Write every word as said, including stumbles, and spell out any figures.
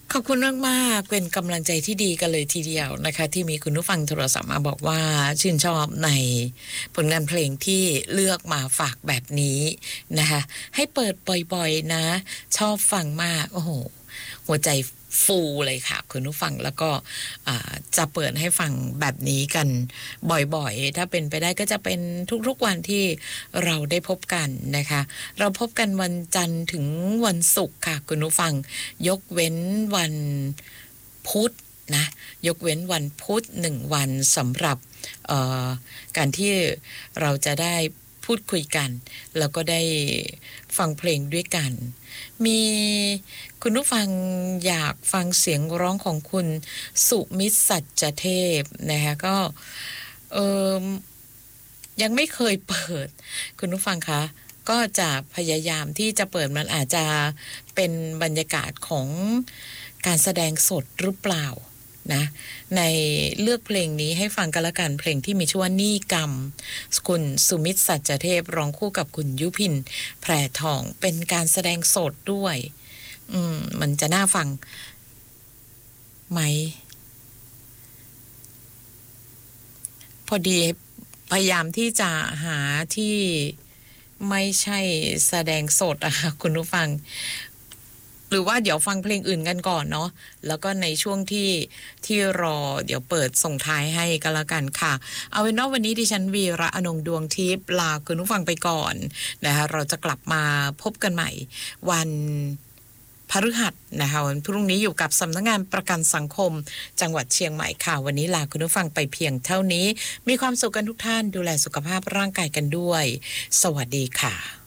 ขอบคุณมากๆเป็นกำลังใจที่ดีกันเลยทีเดียวนะคะที่มีคุณผู้ฟังโทรศัพท์มาบอกว่าชื่นชอบในผลงานเพลงที่เลือกมาฝากแบบนี้นะคะให้เปิดบ่อยๆนะชอบฟังมากโอ้โหหัวใจฟูเลยค่ะคุณผู้ฟังแล้วก็จะเปิดให้ฟังแบบนี้กันบ่อยๆถ้าเป็นไปได้ก็จะเป็นทุกๆวันที่เราได้พบกันนะคะเราพบกันวันจันทร์ถึงวันศุกร์ค่ะคุณผู้ฟังยกเว้นวันพุธนะยกเว้นวันพุธหนึ่งวันสำหรับการที่เราจะได้พูดคุยกันแล้วก็ได้ฟังเพลงด้วยกันมีคุณผู้ฟังอยากฟังเสียงร้องของคุณสุมิตรสัจเทพนะคะก็เออยังไม่เคยเปิดคุณผู้ฟังคะก็จะพยายามที่จะเปิดมันอาจจะเป็นบรรยากาศของการแสดงสดหรือเปล่านะในเลือกเพลงนี้ให้ฟังกันละกันเพลงที่มีชื่อว่านี่กรรมคุณสุมิตรสัจเทพร้องคู่กับคุณยุพินแพรทองเป็นการแสดงสดด้วยอืมมันจะน่าฟังไหมพอดีพยายามที่จะหาที่ไม่ใช่แสดงสดอะค่ะคุณผู้ฟังหรือว่าเดี๋ยวฟังเพลงอื่นกันก่อนเนาะแล้วก็ในช่วงที่ที่รอเดี๋ยวเปิดส่งท้ายให้กันละกันค่ะเอาเป็นว่าวันนี้ดิฉันวีระอนงดวงทิพย์ลาคุณผู้ฟังไปก่อนนะคะเราจะกลับมาพบกันใหม่วันพฤหัสนะคะวันพรุ่งนี้อยู่กับสำนักงานประกันสังคมจังหวัดเชียงใหม่ค่ะวันนี้ลาคุณผู้ฟังไปเพียงเท่านี้มีความสุขกันทุกท่านดูแลสุขภาพร่างกายกันด้วยสวัสดีค่ะ